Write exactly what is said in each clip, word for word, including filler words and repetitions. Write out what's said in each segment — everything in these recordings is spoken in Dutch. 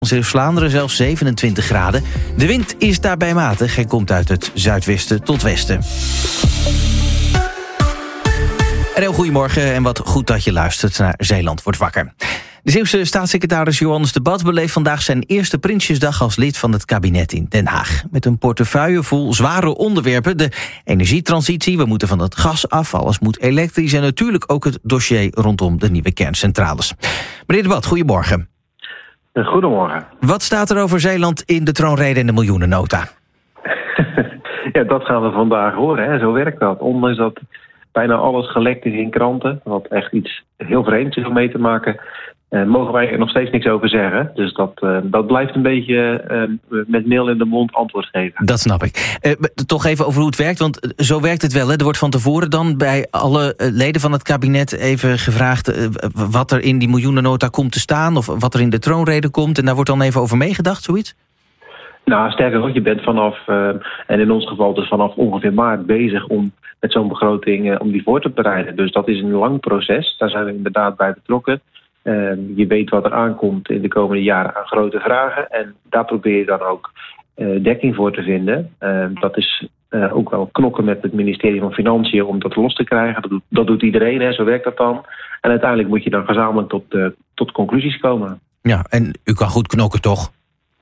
Zeeuws-Vlaanderen zelfs zevenentwintig graden. De wind is daarbij matig en komt uit het zuidwesten tot westen. En heel goedemorgen en wat goed dat je luistert naar Zeeland wordt wakker. De Zeeuwse staatssecretaris Johannes de Bat beleeft vandaag zijn eerste Prinsjesdag als lid van het kabinet in Den Haag. Met een portefeuille vol zware onderwerpen. De energietransitie, we moeten van het gas af, alles moet elektrisch en natuurlijk ook het dossier rondom de nieuwe kerncentrales. Meneer de Bat, goedemorgen. Goedemorgen. Wat staat er over Zeeland in de troonrede en de miljoenennota? Ja, dat gaan we vandaag horen. Hè. Zo werkt dat. Ondanks dat bijna alles gelekt is in kranten, wat echt iets heel vreemds is om mee te maken, Uh, mogen wij er nog steeds niks over zeggen. Dus dat, uh, dat blijft een beetje uh, met meel in de mond antwoord geven. Dat snap ik. Uh, toch even over hoe het werkt, want zo werkt het wel. Hè? Er wordt van tevoren dan bij alle uh, leden van het kabinet even gevraagd uh, wat er in die miljoenennota komt te staan, of wat er in de troonrede komt, en daar wordt dan even over meegedacht, zoiets? Nou, sterker nog, je bent vanaf, uh, en in ons geval dus vanaf ongeveer maart bezig om met zo'n begroting uh, om die voor te bereiden. Dus dat is een lang proces. Daar zijn we inderdaad bij betrokken. Uh, je weet wat er aankomt in de komende jaren aan grote vragen. En daar probeer je dan ook uh, dekking voor te vinden. Uh, dat is uh, ook wel knokken met het ministerie van Financiën om dat los te krijgen. Dat doet, dat doet iedereen, hè, zo werkt dat dan. En uiteindelijk moet je dan gezamenlijk tot, uh, tot conclusies komen. Ja, en u kan goed knokken, toch?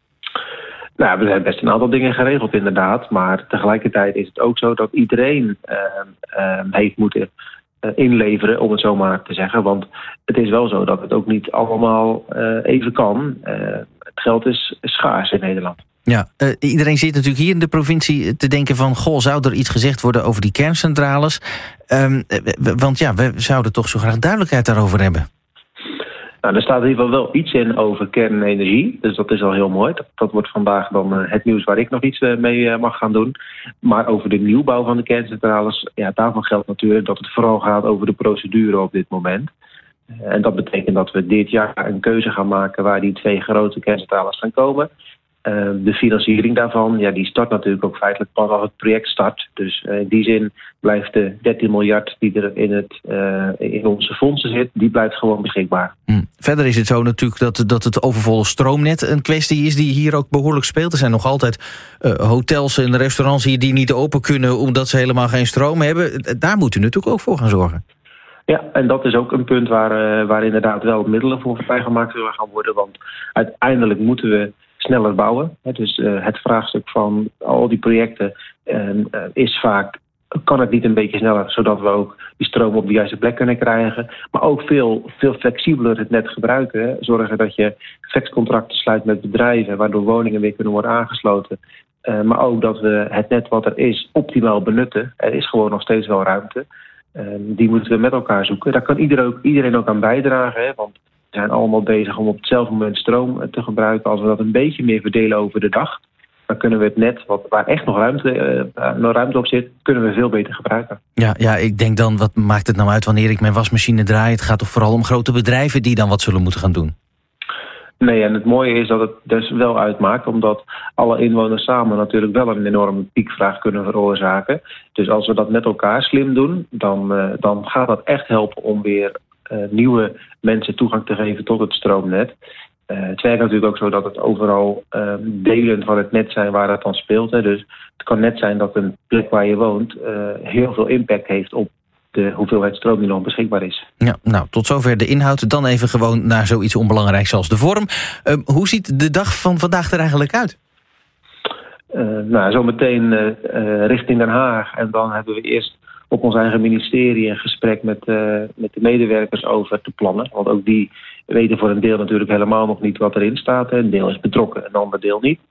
Nou, we hebben best een aantal dingen geregeld inderdaad. Maar tegelijkertijd is het ook zo dat iedereen uh, uh, heeft moeten Uh, inleveren, om het zo maar te zeggen. Want het is wel zo dat het ook niet allemaal uh, even kan. Uh, het geld is schaars in Nederland. Ja, uh, iedereen zit natuurlijk hier in de provincie te denken van, goh, zou er iets gezegd worden over die kerncentrales? Um, want ja, we zouden toch zo graag duidelijkheid daarover hebben. Nou, er staat in ieder geval wel iets in over kernenergie. Dus dat is al heel mooi. Dat, dat wordt vandaag dan uh, het nieuws waar ik nog iets uh, mee uh, mag gaan doen. Maar over de nieuwbouw van de kerncentrales, ja, daarvan geldt natuurlijk dat het vooral gaat over de procedure op dit moment. Uh, en dat betekent dat we dit jaar een keuze gaan maken waar die twee grote kerncentrales gaan komen. Uh, de financiering daarvan, ja, die start natuurlijk ook feitelijk pas als het project start. Dus uh, in die zin blijft de dertien miljard die er in, het, uh, in onze fondsen zit, die blijft gewoon beschikbaar. Hmm. Verder is het zo natuurlijk dat, dat het overvolle stroomnet een kwestie is die hier ook behoorlijk speelt. Er zijn nog altijd uh, hotels en restaurants hier die niet open kunnen omdat ze helemaal geen stroom hebben. Daar moet u natuurlijk ook voor gaan zorgen. Ja, en dat is ook een punt waar, uh, waar inderdaad wel middelen voor vrijgemaakt zullen gaan worden. Want uiteindelijk moeten we sneller bouwen. Dus uh, het vraagstuk van al die projecten uh, is vaak, kan het niet een beetje sneller, zodat we ook die stroom op de juiste plek kunnen krijgen. Maar ook veel, veel flexibeler het net gebruiken. Hè. Zorgen dat je flexcontracten sluit met bedrijven, waardoor woningen weer kunnen worden aangesloten. Uh, maar ook dat we het net wat er is optimaal benutten. Er is gewoon nog steeds wel ruimte. Uh, die moeten we met elkaar zoeken. Daar kan iedereen ook, iedereen ook aan bijdragen, hè, want we zijn allemaal bezig om op hetzelfde moment stroom te gebruiken. Als we dat een beetje meer verdelen over de dag, dan kunnen we het net, wat, waar echt nog ruimte, uh, nog ruimte op zit, kunnen we veel beter gebruiken. Ja, ja, ik denk dan, wat maakt het nou uit wanneer ik mijn wasmachine draai? Het gaat toch vooral om grote bedrijven die dan wat zullen moeten gaan doen? Nee, en het mooie is dat het dus wel uitmaakt, omdat alle inwoners samen natuurlijk wel een enorme piekvraag kunnen veroorzaken. Dus als we dat met elkaar slim doen, dan, uh, dan gaat dat echt helpen om weer Uh, nieuwe mensen toegang te geven tot het stroomnet. Uh, het werkt natuurlijk ook zo dat het overal uh, delen van het net zijn waar het dan speelt. Hè. Dus het kan net zijn dat een plek waar je woont uh, heel veel impact heeft op de hoeveelheid stroom die nog beschikbaar is. Ja, nou, tot zover de inhoud. Dan even gewoon naar zoiets onbelangrijks als de vorm. Uh, hoe ziet de dag van vandaag er eigenlijk uit? Uh, nou, zometeen uh, uh, richting Den Haag. En dan hebben we eerst op ons eigen ministerie een gesprek met, uh, met de medewerkers over de plannen. Want ook die weten voor een deel natuurlijk helemaal nog niet wat erin staat. Een deel is betrokken, een ander deel niet.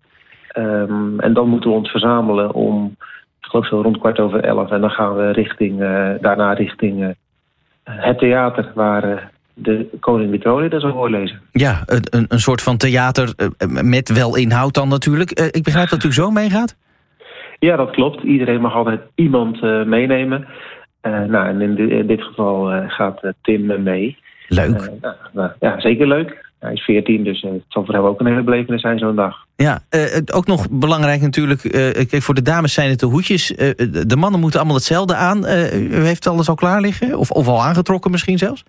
Um, en dan moeten we ons verzamelen om, ik geloof zo rond kwart over elf. En dan gaan we richting, uh, daarna richting uh, het theater waar uh, de koning de troonrede zal voorlezen. Ja, een, een soort van theater uh, met wel inhoud dan natuurlijk. Uh, ik begrijp dat u zo meegaat? Ja, dat klopt. Iedereen mag altijd iemand uh, meenemen. Uh, nou, en in, de, in dit geval uh, gaat uh, Tim mee. Leuk. Uh, nou, nou, ja, zeker leuk. Hij is veertien, dus uh, het zal voor hem ook een hele belevenis zijn zo'n dag. Ja, uh, ook nog belangrijk natuurlijk. Uh, kijk, voor de dames zijn het de hoedjes. Uh, de mannen moeten allemaal hetzelfde aan. Uh, u heeft alles al klaar liggen? Of, of al aangetrokken misschien zelfs?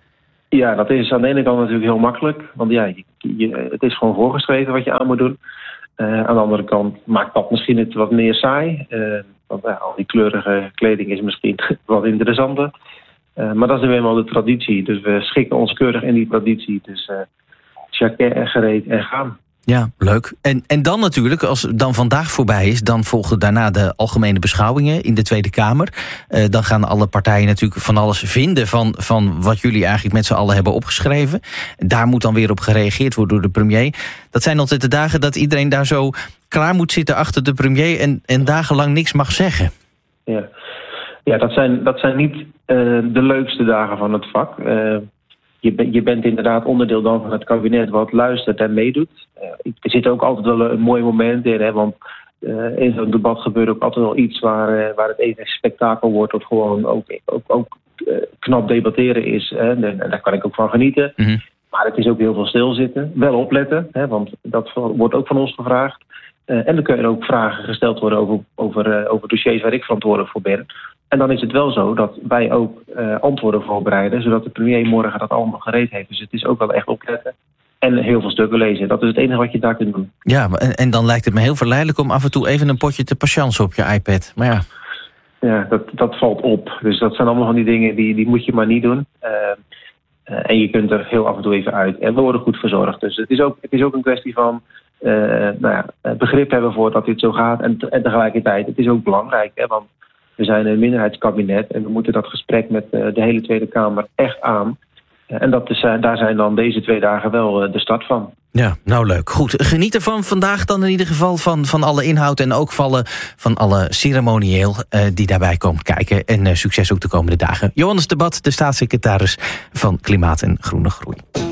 Ja, dat is aan de ene kant natuurlijk heel makkelijk. Want ja, je, je, het is gewoon voorgeschreven wat je aan moet doen. Uh, aan de andere kant maakt dat misschien het wat meer saai. Uh, want uh, al die kleurige kleding is misschien wat interessanter. Uh, maar dat is nu eenmaal de traditie. Dus we schikken ons keurig in die traditie. Dus uh, jacket en gereed en gaan. Ja, leuk. En, en dan natuurlijk, als dan vandaag voorbij is, dan volgen daarna de algemene beschouwingen in de Tweede Kamer. Uh, dan gaan alle partijen natuurlijk van alles vinden van, van wat jullie eigenlijk met z'n allen hebben opgeschreven. Daar moet dan weer op gereageerd worden door de premier. Dat zijn altijd de dagen dat iedereen daar zo klaar moet zitten achter de premier en, en dagenlang niks mag zeggen. Ja, ja dat, zijn, dat zijn niet uh, de leukste dagen van het vak. Uh, Je, ben, je bent inderdaad onderdeel dan van het kabinet wat luistert en meedoet. Uh, er zit ook altijd wel een mooi moment in. Hè, want uh, in zo'n debat gebeurt ook altijd wel iets waar, uh, waar het even spektakel wordt. Of gewoon ook, ook, ook uh, knap debatteren is. Hè, en, en daar kan ik ook van genieten. Mm-hmm. Maar het is ook heel veel stilzitten. Wel opletten, hè, want dat wordt ook van ons gevraagd. Uh, en dan kunnen er ook vragen gesteld worden over, over, uh, over dossiers waar ik verantwoordelijk voor ben. En dan is het wel zo dat wij ook uh, antwoorden voorbereiden, zodat de premier morgen dat allemaal gereed heeft. Dus het is ook wel echt opletten en heel veel stukken lezen. Dat is het enige wat je daar kunt doen. Ja, en, en dan lijkt het me heel verleidelijk om af en toe even een potje te patiënten op je iPad. Maar ja, ja dat, dat valt op. Dus dat zijn allemaal van die dingen die, die moet je maar niet doen. Uh, uh, en je kunt er heel af en toe even uit. En we worden goed verzorgd. Dus het is ook, het is ook een kwestie van uh, nou ja, begrip hebben voor dat dit zo gaat. En, en tegelijkertijd, het is ook belangrijk, hè, want we zijn een minderheidskabinet en we moeten dat gesprek met uh, de hele Tweede Kamer echt aan. Uh, en dat is, uh, daar zijn dan deze twee dagen wel uh, de start van. Ja, nou leuk. Goed, geniet ervan vandaag dan in ieder geval van, van alle inhoud en ook vallen van alle ceremonieel uh, die daarbij komt kijken. En uh, succes ook de komende dagen. Johannes de Bat, de staatssecretaris van Klimaat en Groene Groei.